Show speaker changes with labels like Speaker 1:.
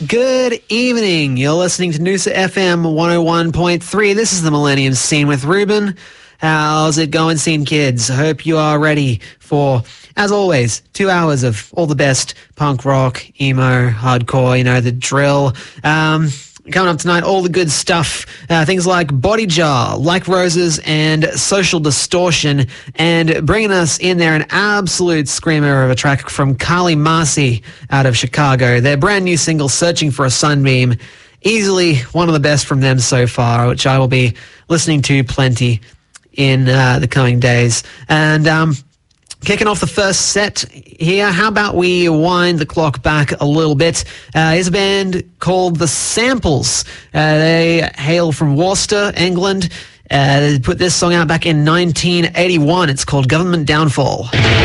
Speaker 1: Good evening. You're listening to Noosa FM 101.3. This is the Millennium Scene with Ruben. How's it going, Scene Kids? I hope you are ready for, as always, 2 hours of all the best punk rock, emo, hardcore, the drill. Coming up tonight, all the good stuff, things like Body Jar, Like Roses, and Social Distortion, and bringing us in there an absolute screamer of a track from Kali Marcy out of Chicago. Their brand new single, Searching for a Sunbeam, easily one of the best from them so far, which I will be listening to plenty in the coming days. And kicking off the first set here, how about we wind the clock back a little bit? Here's a band called The Samples. They hail from Worcester, England. They put this song out back in 1981. It's called Government Downfall.